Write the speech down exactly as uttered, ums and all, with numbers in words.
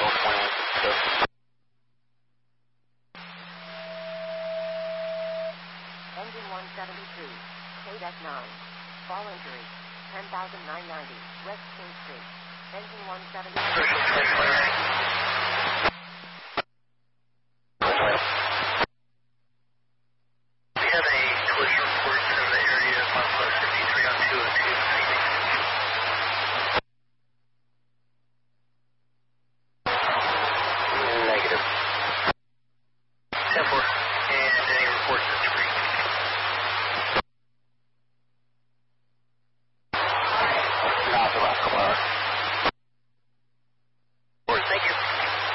Engine one seventy-two, K D E C nine. Fall injury, ten thousand nine hundred ninety, West King Street. Engine one seventy-two. We have a collision report from the area of Mile seventy-three on two oh two. Negative. ten four. And any reports?